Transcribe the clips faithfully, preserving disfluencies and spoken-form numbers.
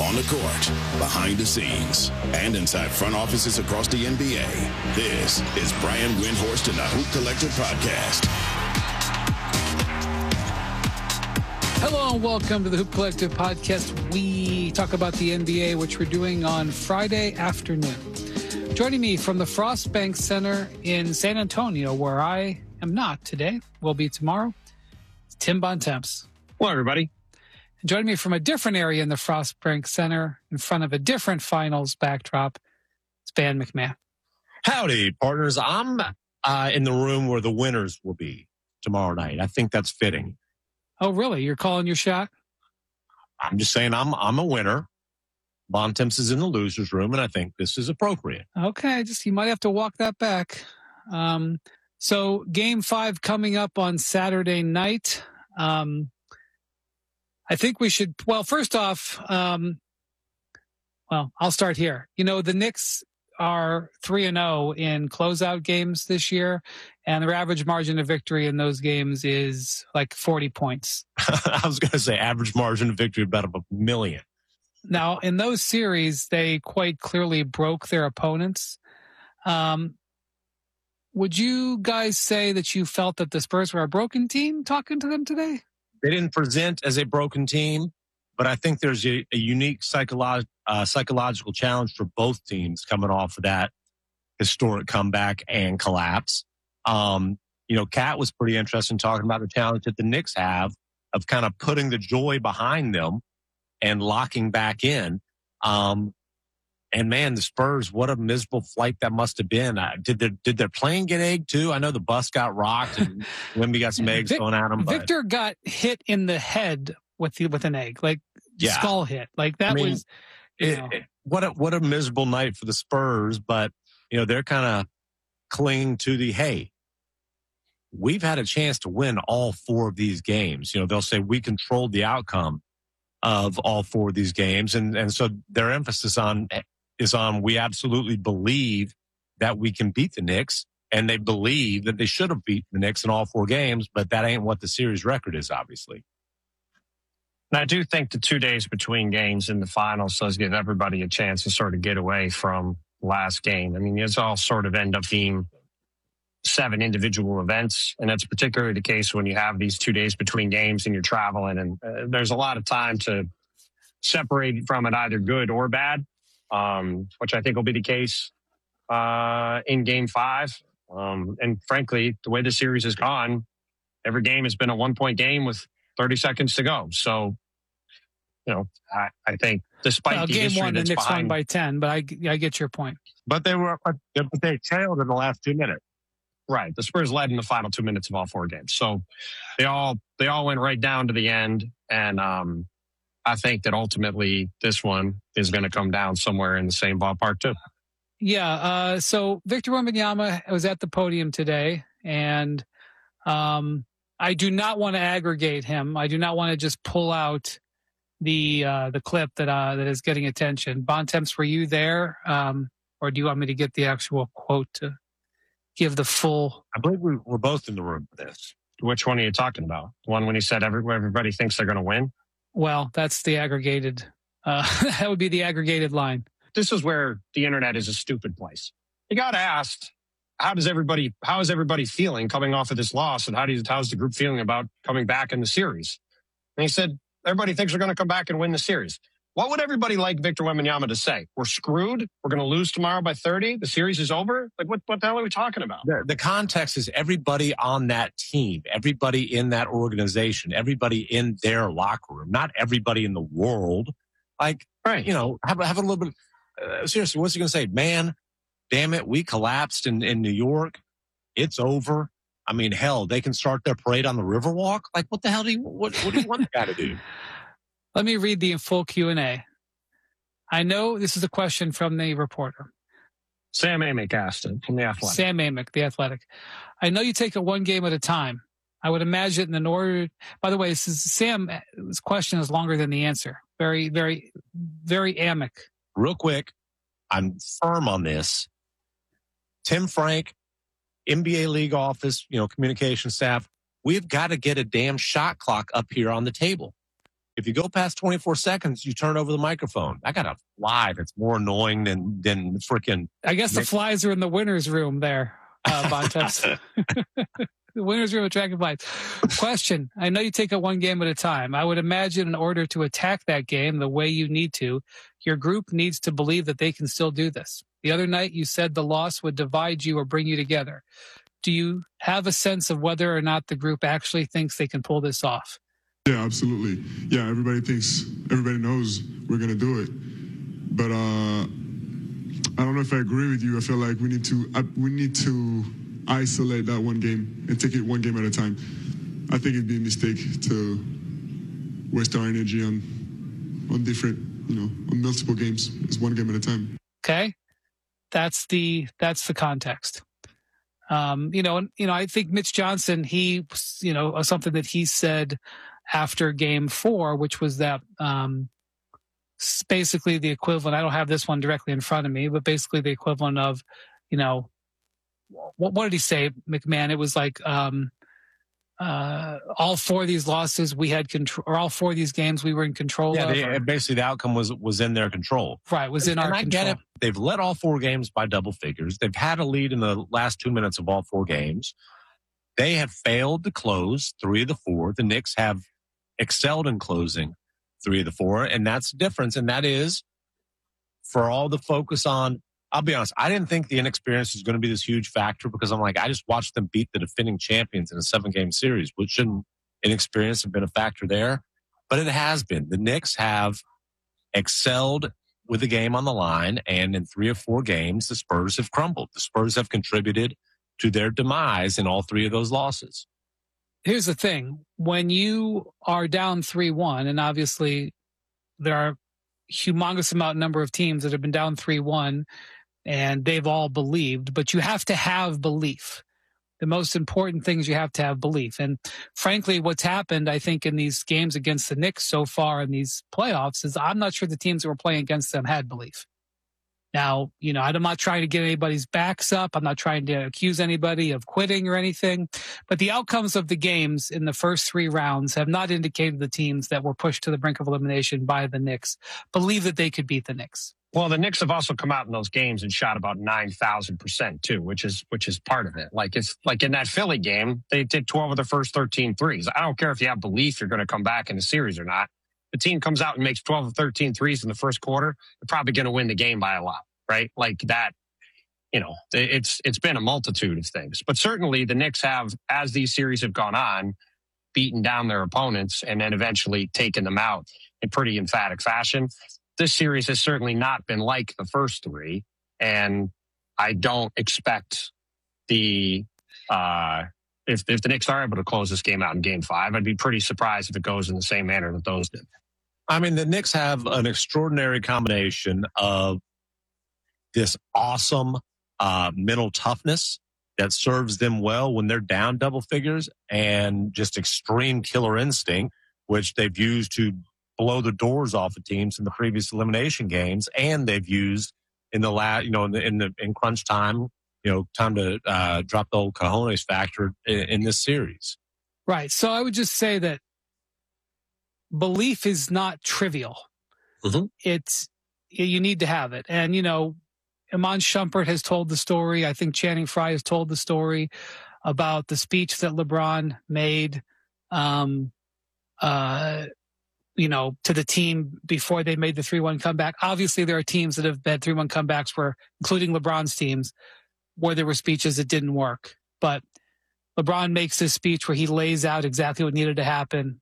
on the court, behind the scenes, and inside front offices across the N B A. This is Brian Windhorst and the Hoop Collective Podcast. Hello and welcome to the Hoop Collective Podcast. We talk about the N B A, which we're doing on Friday afternoon. Joining me from the Frostbank Center in San Antonio, where I am not today, will be tomorrow, Tim Bontemps. Hello, everybody. And joining me from a different area in the Frostbank Center, in front of a different finals backdrop, it's Van McMahon. Howdy, partners. I'm uh, in the room where the winners will be tomorrow night. I think that's fitting. Oh, really? You're calling your shot? I'm just saying I'm I'm a winner. Bontemps is in the loser's room, and I think this is appropriate. Okay, just you might have to walk that back. Um, so game five coming up on Saturday night. Um, I think we should, well, first off, um, well, I'll start here. You know, the Knicks are three and oh in closeout games this year, and their average margin of victory in those games is like forty points. I was going to say average margin of victory about a million. Now, in those series, they quite clearly broke their opponents. Um, would you guys say that you felt that the Spurs were a broken team talking to them today? They didn't present as a broken team, but I think there's a, a unique psycholo- uh, psychological challenge for both teams coming off of that historic comeback and collapse. Um, you know, Kat was pretty interested in talking about the challenge that the Knicks have of kind of putting the joy behind them and locking back in. Um, and man, the Spurs, what a miserable flight that must have been. Uh, did their, did their plane get egged too? I know the bus got rocked and Wemby got some eggs Vic, thrown at him. But... Victor got hit in the head with the, with an egg, like yeah. skull hit. Like that I mean, was, you it, know. it, what a, what a miserable night for the Spurs. But, you know, they're kind of clinging to the, hey, we've had a chance to win all four of these games. You know, they'll say we controlled the outcome of all four of these games. And, and so their emphasis on is on we absolutely believe that we can beat the Knicks, and they believe that they should have beat the Knicks in all four games, but that ain't what the series record is, obviously. And I do think the two days between games in the finals does give everybody a chance to sort of get away from last game. I mean, it's all sort of end up being seven individual events, and that's particularly the case when you have these two days between games and you're traveling, and uh, there's a lot of time to separate from it, either good or bad, um, which I think will be the case uh, in game five. Um, and frankly, the way the series has gone, every game has been a one-point game with thirty seconds to go. So, you know, I, I think despite well, the game history one, the that's Knicks behind, won by ten, but I, I get your point. But they were, but they trailed in the last two minutes. Right. The Spurs led in the final two minutes of all four games. So they all, they all went right down to the end. And, um, I think that ultimately this one is going to come down somewhere in the same ballpark too. Yeah. Uh, so Victor Wembanyama was at the podium today, and, um, I do not want to aggregate him. I do not want to just pull out the, uh, the clip that, uh, that is getting attention. Bontemps, were you there? Um, or do you want me to get the actual quote to give the full? I believe we were both in the room for this. Which one are you talking about? The one when he said every, everybody thinks they're going to win? Well, that's the aggregated. Uh, that would be the aggregated line. This is where the internet is a stupid place. You got asked, how does everybody, how is everybody feeling coming off of this loss? And how do you, how's the group feeling about coming back in the series? And he said, everybody thinks they're going to come back and win the series. What would everybody like Victor Wembanyama to say? We're screwed. We're going to lose tomorrow by thirty. The series is over. Like, what, what the hell are we talking about? The, the context is everybody on that team, everybody in that organization, everybody in their locker room, not everybody in the world. Like, right. You know, have, have a little bit. Uh, seriously, what's he going to say? Man, damn it, we collapsed in, in New York. It's over. I mean, hell, they can start their parade on the Riverwalk. Like, what the hell do you, what, what do you want the guy to do? Let me read the full Q and A. I know this is a question from the reporter. Sam Amick asked it from The Athletic. Sam Amick, The Athletic. I know you take it one game at a time. I would imagine in order, by the way, this is Sam, this question is longer than the answer. Very, very, very Amick. Real quick, I'm firm on this. Tim Frank, N B A league office, you know, communication staff, we've got to get a damn shot clock up here on the table. If you go past twenty-four seconds, you turn over the microphone. I got a fly that's more annoying than than freaking. I guess Nick. The flies are in the winner's room there, uh, Bontemps. The winner's room of track and flies. Question. I know you take it one game at a time. I would imagine in order to attack that game the way you need to, your group needs to believe that they can still do this. The other night you said the loss would divide you or bring you together. Do you have a sense of whether or not the group actually thinks they can pull this off? Yeah, absolutely. Yeah, everybody thinks, everybody knows we're going to do it. But uh, I don't know if I agree with you. I feel like we need to uh, we need to isolate that one game and take it one game at a time. I think it'd be a mistake to waste our energy on on different, you know, on multiple games. It's one game at a time. Okay, that's the that's the context. Um, you know, and you know, I think Mitch Johnson, he, you know, something that he said after game four, which was that um, basically the equivalent. I don't have this one directly in front of me, but basically the equivalent of, you know, what, what did he say, McMahon? It was like um, uh, all four of these losses we had control, or all four of these games we were in control yeah, of. Yeah, or, basically the outcome was was in their control. Right, was in and our I control. Get it. They've led all four games by double figures. They've had a lead in the last two minutes of all four games. They have failed to close three of the four. The Knicks have excelled in closing three of the four, and that's the difference. And that is, for all the focus on, I'll be honest, I didn't think the inexperience was going to be this huge factor because I'm like, I just watched them beat the defending champions in a seven-game series, which shouldn't inexperience have been a factor there. But it has been. The Knicks have excelled with the game on the line, and in three or four games, the Spurs have crumbled. The Spurs have contributed to their demise in all three of those losses. Here's the thing. When you are down three one, and obviously there are humongous amount number of teams that have been down three one, and they've all believed, but you have to have belief. The most important thing is you have to have belief. And frankly, what's happened, I think, in these games against the Knicks so far in these playoffs is I'm not sure the teams that were playing against them had belief. Now, you know, I'm not trying to get anybody's backs up. I'm not trying to accuse anybody of quitting or anything. But the outcomes of the games in the first three rounds have not indicated the teams that were pushed to the brink of elimination by the Knicks believe that they could beat the Knicks. Well, the Knicks have also come out in those games and shot about nine thousand percent too, which is which is part of it. Like it's like in that Philly game, they did twelve of their first thirteen threes. I don't care if you have belief you're going to come back in the series or not. The team comes out and makes twelve of thirteen threes in the first quarter, they're probably going to win the game by a lot, right? Like that, you know, it's it's been a multitude of things. But certainly the Knicks have, as these series have gone on, beaten down their opponents and then eventually taken them out in pretty emphatic fashion. This series has certainly not been like the first three, and I don't expect the uh, if if the Knicks are able to close this game out in Game Five, I'd be pretty surprised if it goes in the same manner that those did. I mean, the Knicks have an extraordinary combination of this awesome uh, mental toughness that serves them well when they're down double figures, and just extreme killer instinct, which they've used to blow the doors off of teams in the previous elimination games, and they've used in the last, you know, in the in, the, in crunch time, you know, time to uh, drop the old cojones factor in, in this series. Right. So I would just say that belief is not trivial. Mm-hmm. It's you need to have it, and you know, Iman Shumpert has told the story. I think Channing Frye has told the story about the speech that LeBron made. Um, uh, you know, to the team before they made the three one comeback. Obviously, there are teams that have had three one comebacks where, including LeBron's teams, where there were speeches that didn't work. But LeBron makes this speech where he lays out exactly what needed to happen.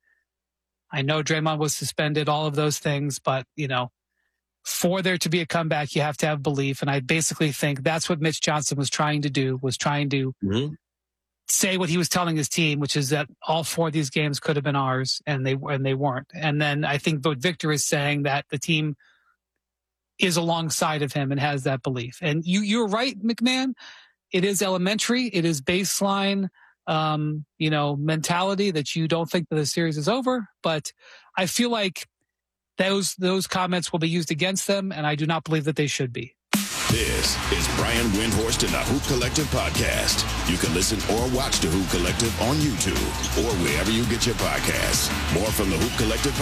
I know Draymond was suspended, all of those things, but, you know, for there to be a comeback, you have to have belief. And I basically think that's what Mitch Johnson was trying to do, was trying to mm-hmm. say what he was telling his team, which is that all four of these games could have been ours, and they and they weren't. And then I think what Victor is saying, that the team is alongside of him and has that belief. And you you're right, McMahon. It is elementary. It is baseline, um, you know, mentality that you don't think that the series is over. But I feel like those those comments will be used against them, and I do not believe that they should be. This is Brian Windhorst and the Hoop Collective podcast. You can listen or watch the Hoop Collective on YouTube or wherever you get your podcasts. More from the Hoop Collective